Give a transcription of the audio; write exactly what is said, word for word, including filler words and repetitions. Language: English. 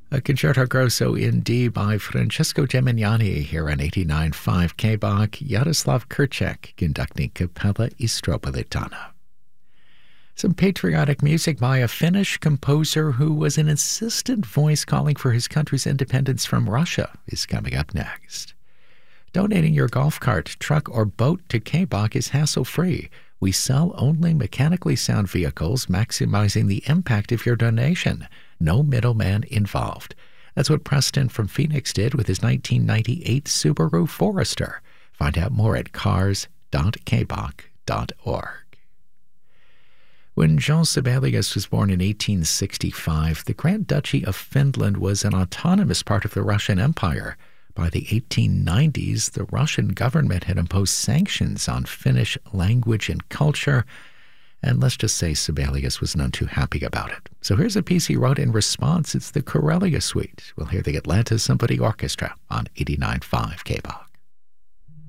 A concerto grosso in D by Francesco Gemignani here on eighty-nine point five K B A C, Yaroslav Kurchek conducting Capella Istropolitana. Some patriotic music by a Finnish composer who was an insistent voice calling for his country's independence from Russia is coming up next. Donating your golf cart, truck, or boat to K B A C is hassle-free. We sell only mechanically sound vehicles, maximizing the impact of your donation. No middleman involved. That's what Preston from Phoenix did with his nineteen ninety-eight Subaru Forester. Find out more at cars dot k b a c dot org. When Jean Sibelius was born in eighteen sixty-five, the Grand Duchy of Finland was an autonomous part of the Russian Empire. By the eighteen nineties, the Russian government had imposed sanctions on Finnish language and culture, and let's just say Sibelius was none too happy about it. So here's a piece he wrote in response. It's the Karelia Suite. We'll hear the Atlanta Symphony Orchestra on eighty-nine point five K B A C.